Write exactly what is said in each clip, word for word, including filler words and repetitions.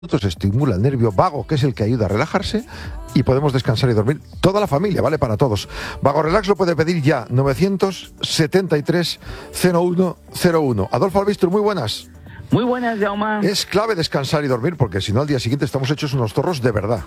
estimula el nervio vago, que es el que ayuda a relajarse, y podemos descansar y dormir toda la familia, vale para todos. Vago Relax lo puede pedir ya, novecientos setenta y tres cero uno cero uno. Adolfo Albistur, muy buenas. Muy buenas, Jaume. Es clave descansar y dormir, porque si no al día siguiente estamos hechos unos zorros de verdad.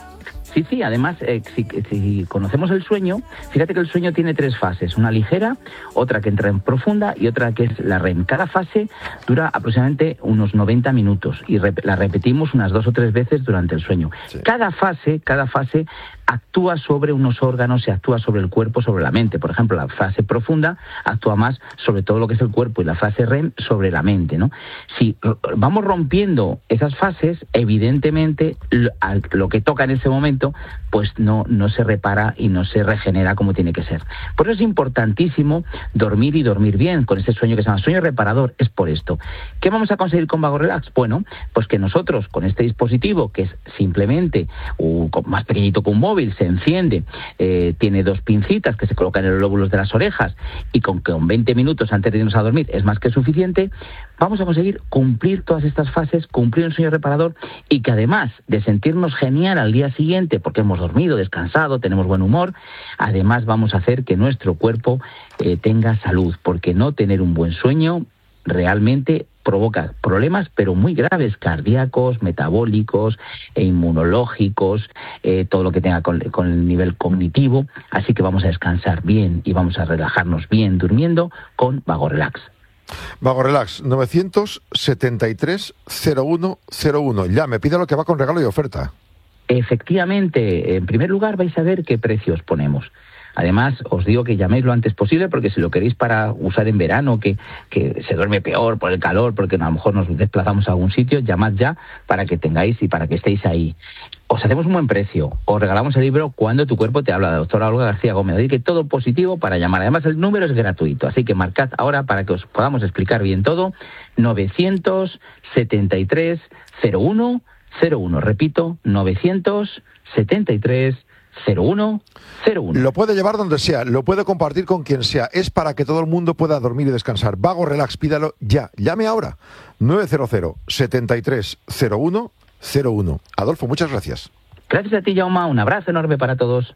Sí, sí, además, eh, si, si conocemos el sueño, fíjate que el sueño tiene tres fases, una ligera, otra que entra en profunda y otra que es la R E M. Cada fase dura aproximadamente unos noventa minutos y rep- la repetimos unas dos o tres veces durante el sueño. Sí. Cada fase, cada fase actúa sobre unos órganos y actúa sobre el cuerpo, sobre la mente. Por ejemplo, la fase profunda actúa más sobre todo lo que es el cuerpo y la fase R E M sobre la mente, ¿no? Si vamos rompiendo esas fases, evidentemente lo, lo que toca en ese momento pues no, no se repara y no se regenera como tiene que ser. Por eso es importantísimo dormir y dormir bien con ese sueño que se llama sueño reparador. Es por esto. ¿Qué vamos a conseguir con Vago Relax? Bueno, pues que nosotros con este dispositivo, que es simplemente uh, más pequeñito que un móvil, se enciende, eh, tiene dos pincitas que se colocan en los lóbulos de las orejas y con que con veinte minutos antes de irnos a dormir es más que suficiente, vamos a conseguir cumplir todas estas fases, cumplir un sueño reparador y que además de sentirnos genial al día siguiente porque hemos dormido, descansado, tenemos buen humor, además vamos a hacer que nuestro cuerpo eh, tenga salud, porque no tener un buen sueño realmente provoca problemas, pero muy graves, cardíacos, metabólicos, e inmunológicos, eh, todo lo que tenga con, con el nivel cognitivo. Así que vamos a descansar bien y vamos a relajarnos bien durmiendo con Vago Relax. Vago Relax, novecientos setenta y tres cero uno cero uno. Ya, me pide lo que va con regalo y oferta. Efectivamente, en primer lugar vais a ver qué precios ponemos. Además, os digo que llaméis lo antes posible porque si lo queréis para usar en verano, que, que se duerme peor por el calor, porque a lo mejor nos desplazamos a algún sitio, llamad ya para que tengáis y para que estéis ahí. Os hacemos un buen precio, os regalamos el libro Cuando tu cuerpo te habla, de la doctora Olga García Gómez. Así que todo positivo para llamar. Además, el número es gratuito, así que marcad ahora para que os podamos explicar bien todo. novecientos setenta y tres cero uno cero uno. Repito, novecientos setenta y tres cero uno cero uno. Lo puede llevar donde sea, lo puede compartir con quien sea. Es para que todo el mundo pueda dormir y descansar. Vago Relax, pídalo ya. Llame ahora. nueve cero cero setenta y tres cero uno cero uno. Adolfo, muchas gracias. Gracias a ti, Jaume. Un abrazo enorme para todos.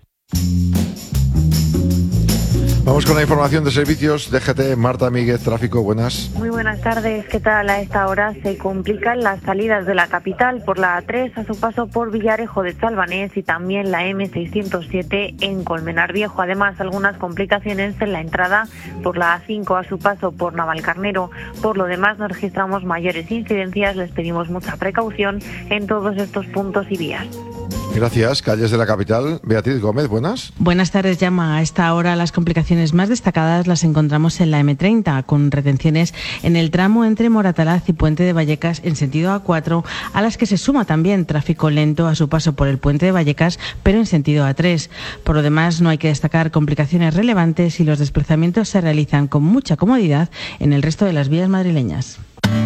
Vamos con la información de servicios. D G T, Marta Míguez, tráfico, buenas. Muy buenas tardes. ¿Qué tal? A esta hora se complican las salidas de la capital por la A tres a su paso por Villarejo de Salvanés y también la eme seiscientos siete en Colmenar Viejo. Además, algunas complicaciones en la entrada por la A cinco a su paso por Navalcarnero. Por lo demás, no registramos mayores incidencias. Les pedimos mucha precaución en todos estos puntos y vías. Gracias. Calles de la capital. Beatriz Gómez, buenas. Buenas tardes, Llama. A esta hora las complicaciones más destacadas las encontramos en la eme treinta, con retenciones en el tramo entre Moratalaz y Puente de Vallecas en sentido A cuatro, a las que se suma también tráfico lento a su paso por el Puente de Vallecas, pero en sentido A tres. Por lo demás, no hay que destacar complicaciones relevantes y los desplazamientos se realizan con mucha comodidad en el resto de las vías madrileñas.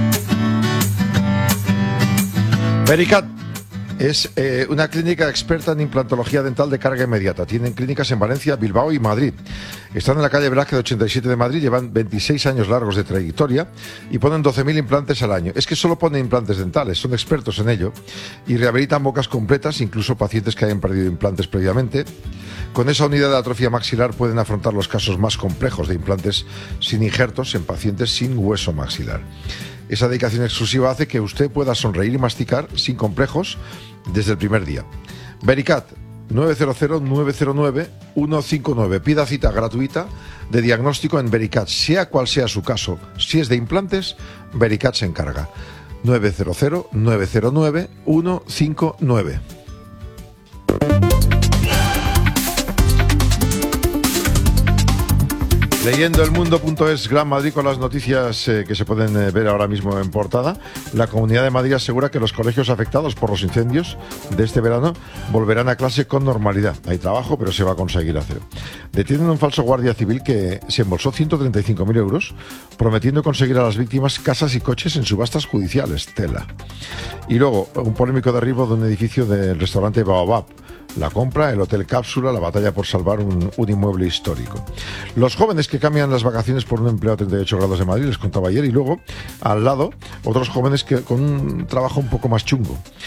Vericat es eh, una clínica experta en implantología dental de carga inmediata. Tienen clínicas en Valencia, Bilbao y Madrid. Están en la calle Velázquez ochenta y siete de Madrid, llevan veintiséis años largos de trayectoria y ponen doce mil implantes al año. Es que solo ponen implantes dentales, son expertos en ello y rehabilitan bocas completas, incluso pacientes que hayan perdido implantes previamente. Con esa unidad de atrofia maxilar pueden afrontar los casos más complejos de implantes sin injertos en pacientes sin hueso maxilar. Esa dedicación exclusiva hace que usted pueda sonreír y masticar sin complejos desde el primer día. Vericat, nueve cero cero nueve cero nueve uno cinco nueve. Pida cita gratuita de diagnóstico en Vericat, sea cual sea su caso. Si es de implantes, Vericat se encarga. nueve cero cero nueve cero nueve uno cinco nueve. Leyendo el mundo punto es, Gran Madrid, con las noticias eh, que se pueden eh, ver ahora mismo en portada. La Comunidad de Madrid asegura que los colegios afectados por los incendios de este verano volverán a clase con normalidad. Hay trabajo, pero se va a conseguir hacer. Detienen a un falso guardia civil que se embolsó ciento treinta y cinco mil euros prometiendo conseguir a las víctimas casas y coches en subastas judiciales. Tela. Y luego, un polémico derribo de un edificio del restaurante Baobab. La compra, el Hotel Cápsula, la batalla por salvar un, un inmueble histórico. Los jóvenes que que cambian las vacaciones por un empleo a treinta y ocho grados de Madrid, les contaba ayer, y luego, al lado, otros jóvenes que con un trabajo un poco más chungo.